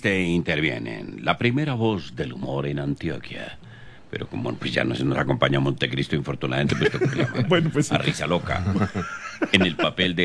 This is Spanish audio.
este intervienen la primera voz del humor en Antioquia. Pero como pues ya no se nos acompaña Montecristo, infortunadamente, pues toca llamar Bueno, pues sí. a Risa Loca. En el papel de